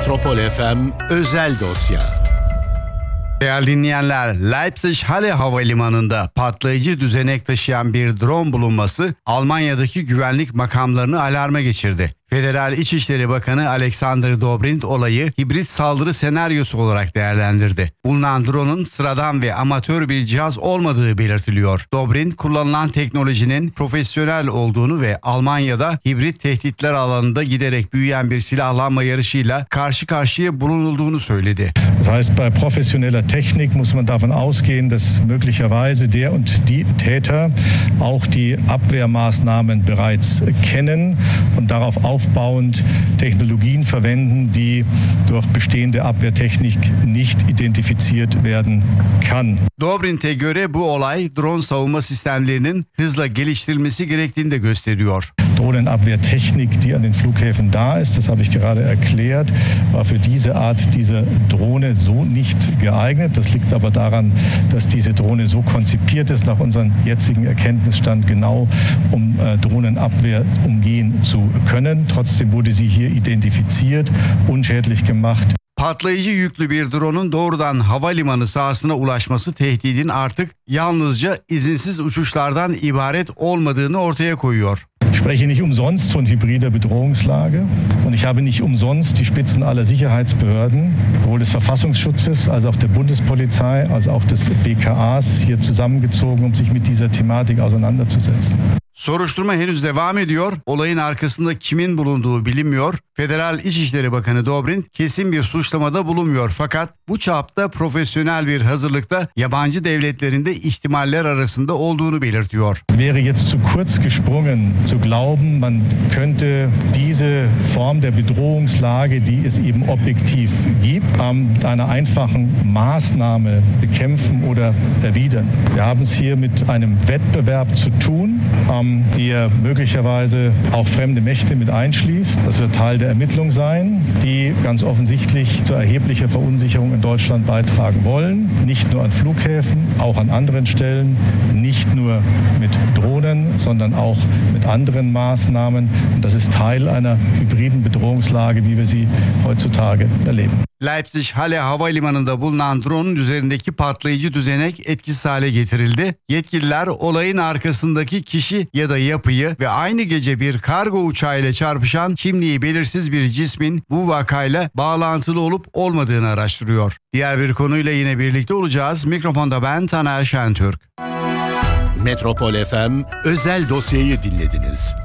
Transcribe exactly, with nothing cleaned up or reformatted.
Metropol F M Özel Dosya. Değerli dinleyenler, Leipzig-Halle Havalimanı'nda patlayıcı düzenek taşıyan bir drone bulunması Almanya'daki güvenlik makamlarını alarma geçirdi. Federal İçişleri Bakanı Alexander Dobrindt olayı hibrit saldırı senaryosu olarak değerlendirdi. Bulunan drone'un sıradan ve amatör bir cihaz olmadığı belirtiliyor. Dobrindt kullanılan teknolojinin profesyonel olduğunu ve Almanya'da hibrit tehditler alanında giderek büyüyen bir silahlanma yarışıyla karşı karşıya bulunulduğunu söyledi. Das heißt, bei professioneller Technik muss man davon ausgehen, dass möglicherweise der und die Täter auch die Abwehrmaßnahmen bereits kennen und darauf aufbauend Technologien verwenden, die durch bestehende Abwehrtechnik nicht identifiziert werden kann. Dobrindt'e göre bu olay drone savunma sistemlerinin hızla geliştirilmesi gerektiğini de gösteriyor. Drohnenabwehrtechnik, die an den Flughäfen da ist, das habe ich gerade erklärt, war für diese Art dieser Drohne so nicht geeignet. Das liegt aber daran, dass diese Drohne so konzipiert ist, nach unserem jetzigen Erkenntnisstand genau, um äh, Drohnenabwehr umgehen zu können. Trotzdem wurde sie hier identifiziert, unschädlich gemacht. Patlayıcı yüklü bir drone'un doğrudan havalimanı sahasına ulaşması tehdidin artık yalnızca izinsiz uçuşlardan ibaret olmadığını ortaya koyuyor. Ich spreche nicht umsonst von hybrider Bedrohungslage und ich habe nicht umsonst die Spitzen aller Sicherheitsbehörden, sowohl des Verfassungsschutzes als auch der Bundespolizei, als auch des B K As hier zusammengezogen, um sich mit dieser Thematik auseinanderzusetzen. Soruşturma henüz devam ediyor. Olayın arkasında kimin bulunduğu bilinmiyor. Federal İçişleri Bakanı Dobrindt kesin bir suçlamada bulunmuyor. Fakat bu çapta profesyonel bir hazırlıkta yabancı devletlerin de ihtimaller arasında olduğunu belirtiyor. Es wäre jetzt zu kurz gesprungen zu glauben, man könnte diese Form der Bedrohungslage, die es eben objektiv gibt, mit einer einfachen Maßnahme bekämpfen oder erwidern. Wir haben es hier mit einem Wettbewerb zu tun, der möglicherweise auch fremde Mächte mit einschließt. Das wird Teil der Ermittlung sein, die ganz offensichtlich zu erheblicher Verunsicherung in Deutschland beitragen wollen. Nicht nur an Flughäfen, auch an anderen Stellen. Nicht nur mit Drohnen, sondern auch mit anderen Maßnahmen. Und das ist Teil einer hybriden Bedrohungslage, wie wir sie heutzutage erleben. Leipzig-Halle Havalimanı'nda bulunan drone'un üzerindeki patlayıcı düzenek etkisiz hale getirildi. Yetkililer olayın arkasındaki kişi ya da yapıyı ve aynı gece bir kargo uçağıyla çarpışan kimliği belirsiz bir cismin bu vakayla bağlantılı olup olmadığını araştırıyor. Diğer bir konuyla yine birlikte olacağız. Mikrofonda ben Taner Şentürk. Metropol F M Özel Dosyayı dinlediniz.